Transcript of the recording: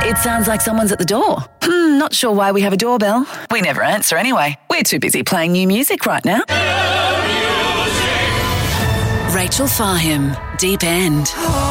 It sounds like someone's at the door. Not sure why we have a doorbell. We never answer anyway. We're too busy playing new music right now. Rachel Fahim, Deep End.